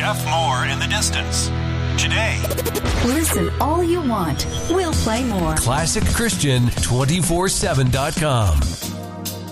Jeff Moore in the distance. Today. Listen all you want. We'll play more. ClassicChristian247.com.